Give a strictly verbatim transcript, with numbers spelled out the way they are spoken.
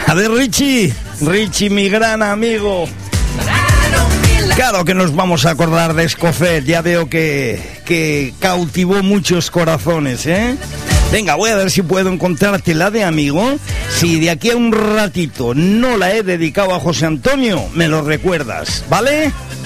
A ver, Richie, Richie, mi gran amigo. Claro que nos vamos a acordar de Escofet, ya veo que, que cautivó muchos corazones, ¿eh? Venga, voy a ver si puedo encontrarte la de amigo. Si de aquí a un ratito no la he dedicado a José Antonio, me lo recuerdas, ¿vale?